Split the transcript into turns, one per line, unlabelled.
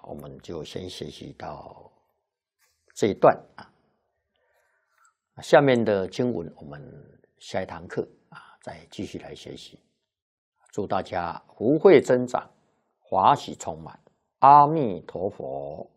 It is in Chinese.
我们就先学习到这一段啊。下面的经文我们下一堂课再继续来学习。祝大家福慧增长，法喜充满。阿弥陀佛。